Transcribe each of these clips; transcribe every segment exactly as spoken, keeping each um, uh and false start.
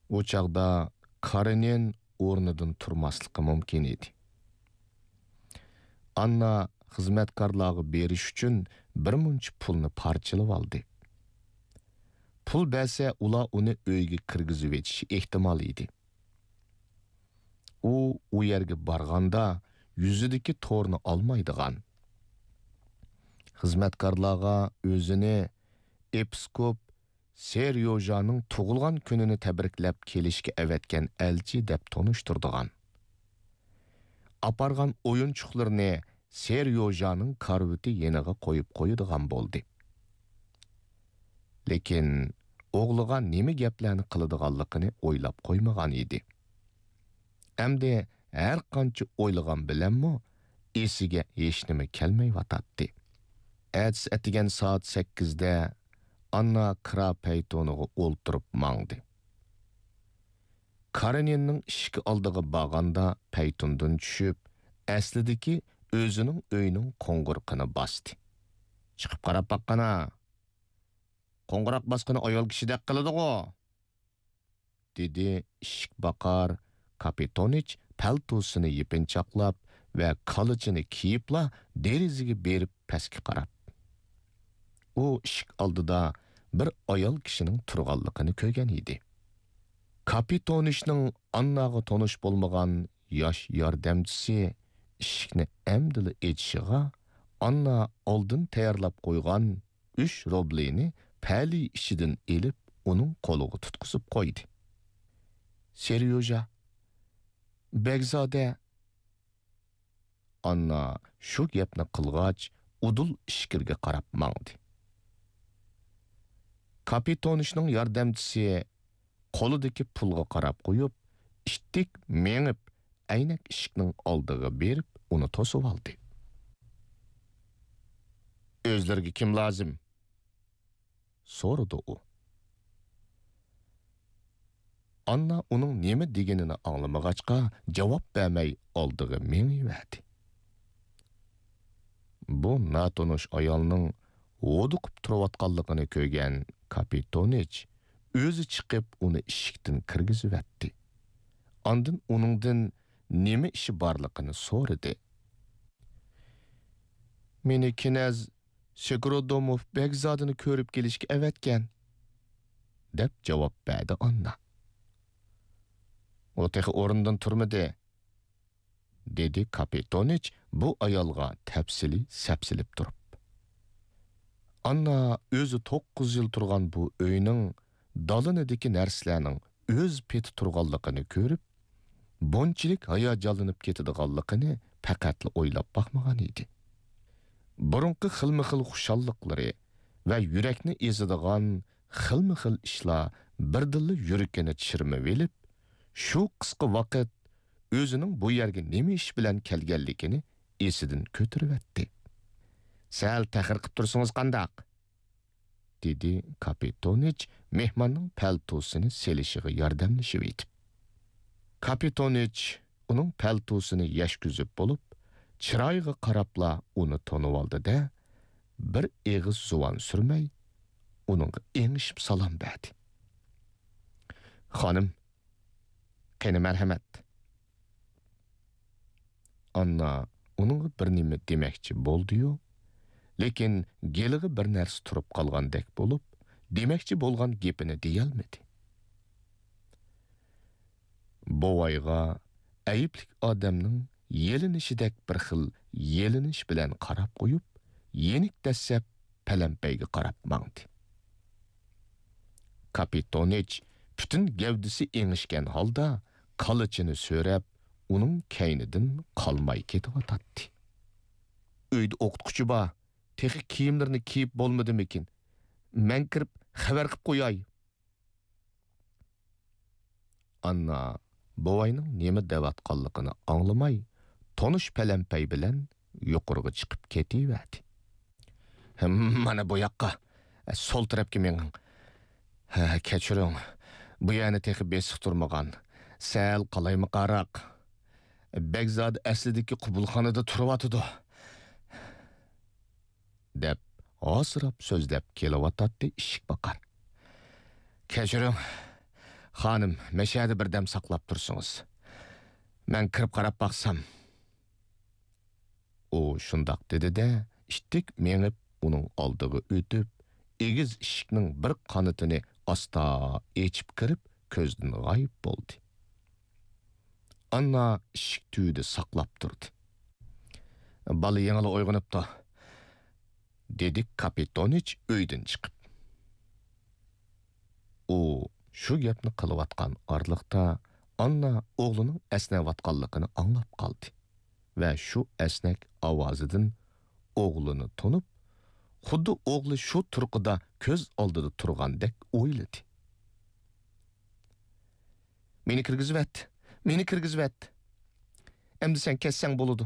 O çağda Karenin o'rnidan turmasligi mumkin edi. Anna xizmatkorlarga berish uchun bir muncha pulni parchalab oldi. Pul bersa, ular uni uyga kirgizib etishi ehtimol edi. U u yerga borganda yuzidagi to'rni olmaydigan. Xizmatkorlarga o'zini episkop Seryojaning tug'ilgan kunini tabriklab kelishga avatgan elchi deb tonishtirdigan. Apargan o'yinchiqlarni Seryojaning karviti yeniga qo'yib qo'yadigan bo'ldi. Lekin o'g'liga nima gaplarni qiladiganligini o'ylab qo'ymagan edi. Endi har qancha o'ylagan bilanmi, esiga hech nima kelmay vatadi. Ertasi atigan soat sakkizda Anna kira paytoniga o'ltirib mangdi. Kareninning ishki oldiga borganda paytondan tushib, aslidagi o'zining uyining qo'ng'irqini bosdi. Chiqib qarab baqqana. Qo'ng'iroq bosqini ayol kishidek qiladi-ku, dedi ishik baqar Kapitonich paltosini yepinchoqlab va qilichini kiyibla derazaga berib pastga qarab. U ishik oldida bir ayol kishining turganligini ko'rgan edi. Kapitonishning Annaga tonish bo'lmagan yosh yordamchisi ishikni amdili etishiga Anna oldin tayyorlab qo'ygan uch rublini pali ishidan elib uning qo'liga tutqizib qo'ydi. Seryoja, Begzode. Anna shu gapni qilg'ach, udul ishkirga qarab mangdi. Kapitonishning yordamchisi qo'lidagi pulga qarab qo'yib, ishtik mengib, aynak ishikning oldiga berib, uni to'sib oldi. O'zlariga kim lozim? So'radi u. Anna uning nima deganini anglamag'achqa javob bermay oldiga mengiverdi. Bu natonish ayolning o'diqib turayotganligini ko'rgan Kapitonich o'zi chiqib uni ishikdan kirgizib-etdi. Ondan uningdan nima ishi borligini so'radi. Meni Knaz Shekrodomov Begzodini ko'rib kelishga avatgan, deb javob berdi Anna. O texi o'rindan turmadi, dedi Kapitonich bu ayolga tafsili sapsilib turib. Anna o'zi to'qqiz yil turgan bu uyning dalinidagi narsalarning o'z peti turganligini ko'rib, bunchilik hayajonlanib ketadiganligini faqat o'ylab baxmagan edi. Burunqi xilma-xil xushalliqlari va yurakni ezadigan xilma-xil ishlar birdilla yurakini chirmib elib, shu qisqa vaqt o'zining bu yerga nima ish bilan kelganligini esidan ko'tirib-etdi. Sal taxir qilib tursangiz qandaq? dedi Kapitonich mehmonning paltosini selishiga yordamlashib etib. Kapitonich uning paltosini yashkuzib bo'lib, chiroyiga qarabla uni tonib oldi-da, bir eg'iz zuvan surmay, uningga engishib salom berdi. Xonim, qani marhamat. Anna uningga bir nima demoqchi bo'ldi-yu, lekin gelig'i bir narsa turib qolgandek bo'lib, demoqchi bo'lgan gapini deyolmadi. Bovayga ayiblik odamning yelinishidek bir xil yelinish bilan qarab qo'yib, yenik dasab palampayga qarab mangdi. Kapitonich butun gavdisi engishgan holda qilichini so'rab, uning kaynidan qolmay ketib-atdi. Uyda o'qituvchi bor, texi kiyimlarini kiyib bo'lmadimikin? Men kirib xabar qilib qo'yay. Anna bovayning nima devatqanligini anglamay, tonish palampay bilan yuqoriga chiqib ketaverdi. Mana bu yoqqa, sol tarafga mening. Ha, kechiring. Bu yana texi besiq turmagan. Sal qalaymi qaraq. Begzod aslidagi qubulxonada turib-atdi. deb osirab so'zlab kelavatdi ishik baqar. Kechiring. Xanım, meşədə birdəm saqlap tursunuz. Mən kirib qarab baqsam. O şundaq dedi de, iştik menip onun aldığı ötüp, egiz işikning bir qanıtını asta eçip kirib, közdün g'ayib bo'ldi. Anna ishik tüyüdü saqlap turdi. Balı yengili uyg'unibdi, dedi Kapitonich öydün chiqib. O shu gapni qilayotgan orliqda Anna o'g'lining esnayotganligini anglab qoldi va shu esnak ovozidan o'g'lini tunib, xuddi o'g'li shu turqida ko'z oldida turgandek o'yladi. Meni kirgizvat, meni kirgizvat. Endi sen kessang bo'ladi.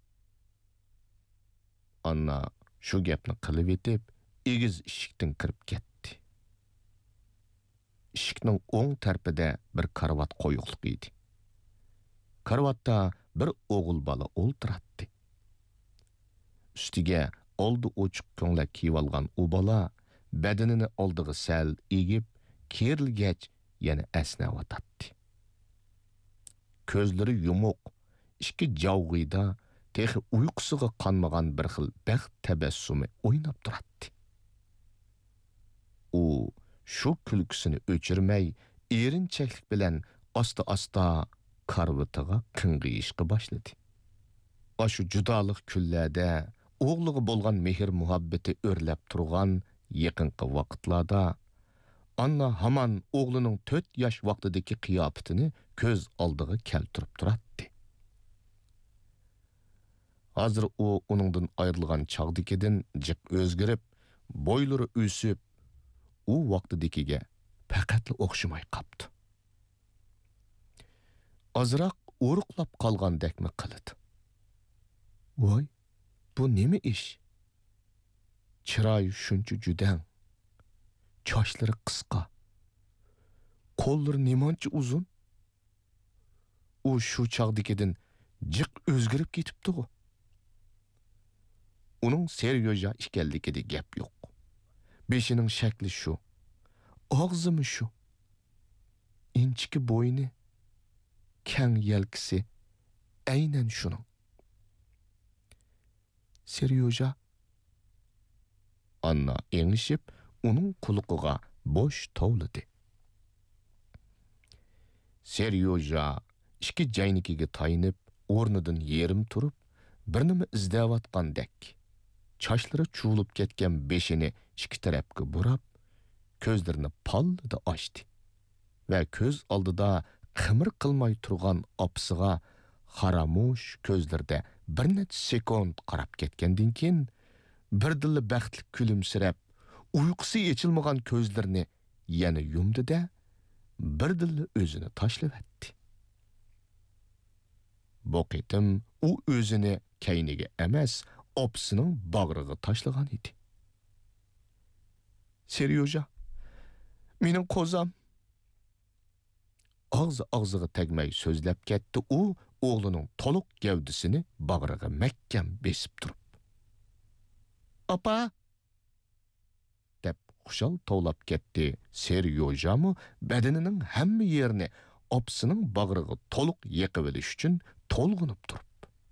Anna shu gapni qilib etib, egiz eshikdan kirib ketdi. Eshikning o'ng tarafida bir karvat qo'yuqlik edi. Karvatda bir o'g'il bola o'ltiradi. Ustiga oldi ochiq ko'ngla kiyib olgan u bola badanini oldiga sal egib, kerilgach yana esnayotdi. Ko'zlari yumuq, ikki javg'ida texi uyqusiga qanmagan bir xil baxt tabassumi o'ynab turadi. U shu kulkusini o'chirmay, erinchaklik bilan asta-asta karvatiga qing'iyishga boshladi. Ashu judolik kunlarda o'g'liga bo'lgan mehr muhabbati o'rlab turgan yaqinqi vaqtlarda Anna hamon o'g'lining to'rt yosh vaqtidagi qiyofatini ko'z oldiga keltirib turadi. Hozir u uningdan ayrilgan chaqdikidan jiq o'zgarib, bo'ylari o'sib, u vaqtidagiga faqat o'xshamay qopti. Azroq o'ruqlab qolgandekmi qildi. Voy, bu nima ish? Chiroyi shuncha judang, chochlari qisqa, qo'llari nemancha uzun. U shu chaqdikidan jiq o'zgarib ketibdi-ku. Uning seryoja ekanligida gap yo'q. Beshining shakli shu, og'zimi shu, inchiki bo'yni, kang yelkisi aynan shuning. Seryoja, Anna engishib, uning quliqiga bo'sh tovladi. Seryoja ikki jaynikiga tayinib, o'rnidan yerim turib, bir nima izlayotgandek, chochlari chuvilib ketgan beshini ikki tarafga burab, ko'zlarini pallida ochdi va ko'z oldida qimir qilmay turgan opsiga xaramush ko'zlarda bir necha sekund qarab ketgandan keyin birdilla baxtli kulimsirab, uyqusi yechilmagan ko'zlarini yana yumdi-da, birdilla o'zini tashlavatdi. Bu qitim u o'zini kayniga emas, opsining bag'riga tashlagan edi. Seryoja, mening qo'zam. Ağzı ağzıga tegmay so'zlab ketdi u, o'g'lining to'liq gavdisini bag'riga mahkam besib turib. Apa! deb xushal tovlab ketdi Seryojamu badanining hamma yerini opsining bag'riga to'liq yiqib olish uchun to'lg'inib turib.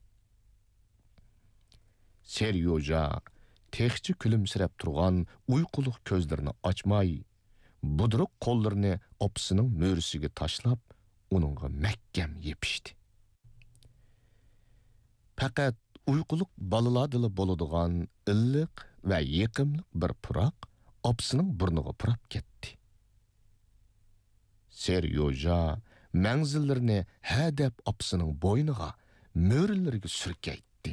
Seryoja texchi kulimsirab turgan uyquliq ko'zlarini ochmay, budruq qo'llarini opsining mo'risiga tashlab, uningga mahkam yepishdi. Faqat uyquliq balalardila bo'ladigan illiq va yiqimliq bir puroq opsining burniga purab ketdi. Seryoja manzillarini hadab opsining bo'yniga, mo'rilariga surkaytdi.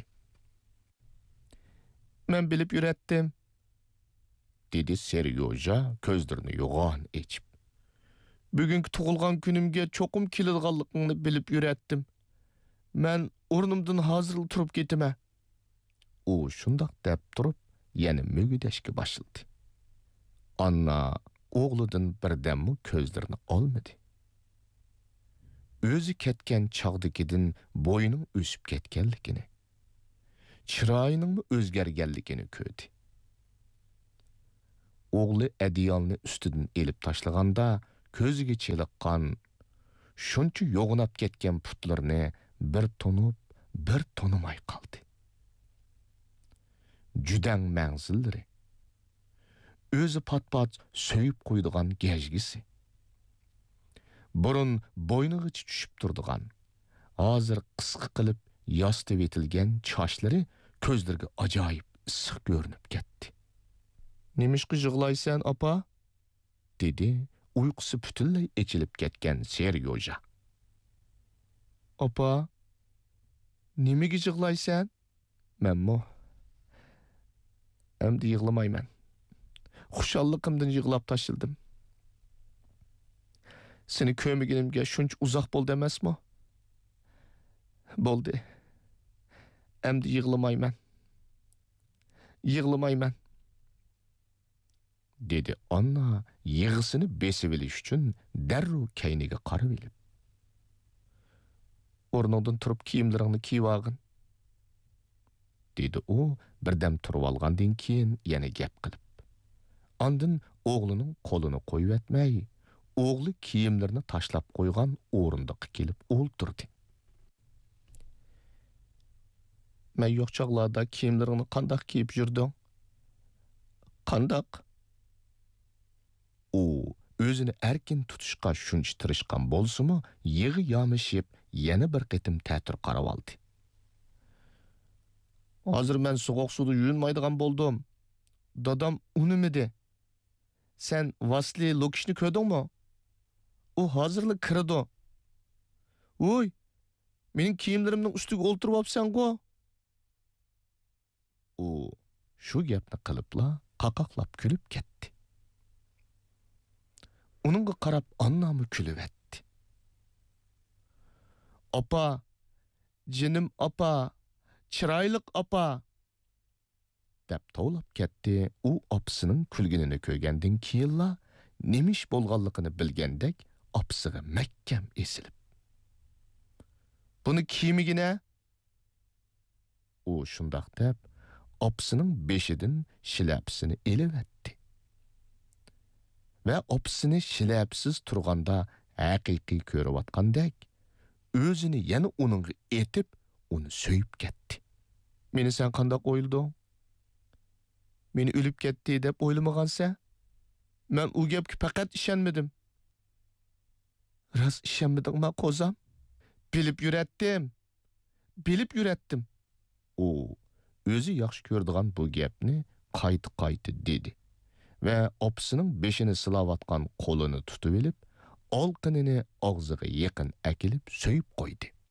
Men bilib yuratdim, dedi Seryoja ko'zlarini yo'g'on echib. Bugungi tug'ilgan kunimga cho'qim keladiganligini bilib yuratdim. Men o'rnimdan hozir turib ketaman. U shundoq deb turib, yana mugidashga boshladi. Anna o'g'lidan birdammi ko'zlarini olmadi. O'zi ketgan chog'dikidan bo'yining o'sib ketganligini, chiroyining o'zgarganligini ko'rdi. O'g'li adiyalni ustidan elib tashlaganda ko'ziga cheliqqan, shuncha yo'g'inab ketgan putlarni bir tonib, bir tonimay qoldi. Judang mangzillari, o'zi pat-pat so'yib qo'ydigan gejgisi, burun bo'ynig'icha tushib turdigan, hozir qisqa qilib yostib etilgan chochlari ko'zlarga ajoyib issiq ko'rinib ketdi. "Nimishqa yig'laysan, opa?" dedi uyqusi butunlay echilib ketgan Seryoja. "Opa, nimaga yig'laysan?" "Menmo endi yig'lamayman. Xushalliqimdan yig'lab tashildim. Seni ko'miginimga shuncha uzoq bo'ldi emasmi?" "Bo'ldi. Endi yig'lamayman. Yig'lamayman." dedi Anna yig'isini besib olish uchun darrov kayniga qarab elib. "O'rningdan turib kiyimlaringni kiyib olgin," dedi u birdam turib olgandan keyin yana gap qilib. Ondan o'g'lining qo'lini qo'yib etmay, o'g'li kiyimlarini tashlab qo'ygan o'rindiqqa kelib o'ltirdi. "Men yo'q chog'larda kiyimlaringni qandoq kiyib yurding?" "Qandoq?" U o'zini erkin tutishga shuncha tirishgan bo'lsa-mu, yig'i yomishib yana bir qitim ta'tir qarab oldi. "Hozir men sovuq suvda yuvinmaydigan bo'ldim. Dadam unimidi. Sen Vasli Lokishni ko'rdingmi? U hozirlik kirdi. Voy, mening kiyimlarimning ustiga o'ltirib olibsan-ku." U shu gapni qilibla qaqoqlab kulib ketdi. Uningga qarab Annami kulib etdi. "Opa, jinim opa, chiroyliq opa," deb tovlab ketdi. U opasining kulginini ko'rgandan keyinla nemish bo'lganligini bilgandek opasiga mahkam esilib. "Buni kiyimigina?" U shundoq deb opasining beshidan shilapsini elib etdi. Va opasini shilapsiz turganda haqiqiy ko'rayotgandek, o'zini yana uningga etib, uni so'yib ketdi. "Meni sen qandoq o'yilding? Meni o'lib ketdi deb o'ylamagansa? Men u gapga faqat ishonmadim." "Ras ishonmadingmi, qo'zam? Bilib yuratdim. Bilib yuratdim." U o'zi yaxshi ko'rdigan bu gapni qayta-qayta dedi. Va opasining beshini silavatgan qo'lini tutib olib, olqinini og'ziga yaqin akilib so'yib qo'ydi.